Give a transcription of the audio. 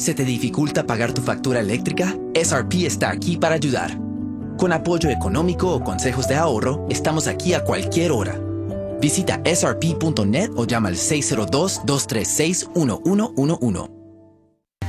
¿Se te dificulta pagar tu factura eléctrica? SRP está aquí para ayudar. Con apoyo económico o consejos de ahorro, estamos aquí a cualquier hora. Visita srp.net o llama al 602-236-1111.